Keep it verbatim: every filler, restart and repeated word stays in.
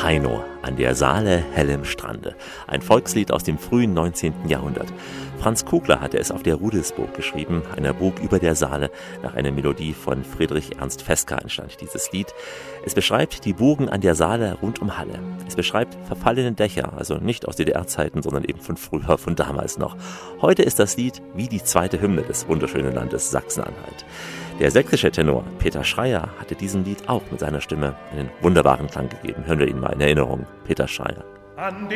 Heino an der Saale hellem Strande. Ein Volkslied aus dem frühen neunzehnten Jahrhundert. Franz Kugler hatte es auf der Rudelsburg geschrieben, einer Burg über der Saale. Nach einer Melodie von Friedrich Ernst Feska entstand dieses Lied. Es beschreibt die Burgen an der Saale rund um Halle. Es beschreibt verfallene Dächer, also nicht aus D D R-Zeiten, sondern eben von früher, von damals noch. Heute ist das Lied wie die zweite Hymne des wunderschönen Landes Sachsen-Anhalt. Der sächsische Tenor Peter Schreier hatte diesem Lied auch mit seiner Stimme einen wunderbaren Klang gegeben. Hören wir ihn mal in Erinnerung. Peter Schreier. An